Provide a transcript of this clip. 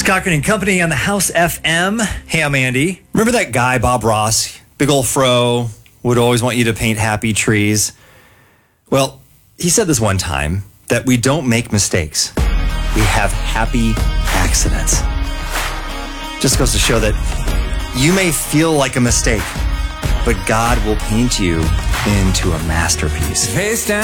Cochran and Company on the House FM. Hey, I'm Andy. Remember that guy, Bob Ross? Big ol' fro, would always want you to paint happy trees. Well, he said this one time that we don't make mistakes. We have happy accidents. Just goes to show that you may feel like a mistake, but God will paint you into a masterpiece. Face down.